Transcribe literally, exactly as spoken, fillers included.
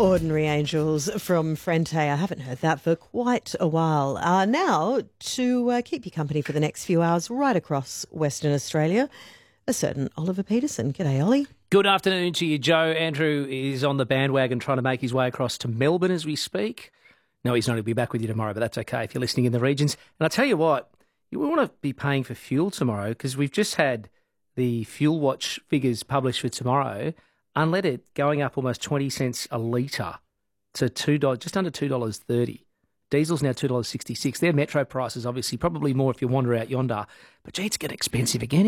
Ordinary Angels from Frente. I haven't heard that for quite a while. Uh, now, to uh, keep you company for the next few hours right across Western Australia, a certain Oliver Peterson. G'day, Ollie. Good afternoon to you, Joe. Andrew is on the bandwagon trying to make his way across to Melbourne as we speak. No, he's not. He'll be back with you tomorrow, but that's okay if you're listening in the regions. And I'll tell you what, you want to be paying for fuel tomorrow because we've just had the Fuel Watch figures published for tomorrow. Unleaded going up almost twenty cents a litre to two dollars, just under two dollars thirty. Diesel's now two dollars sixty-six. They're metro prices, obviously, probably more if you wander out yonder. But, gee, it's getting expensive again.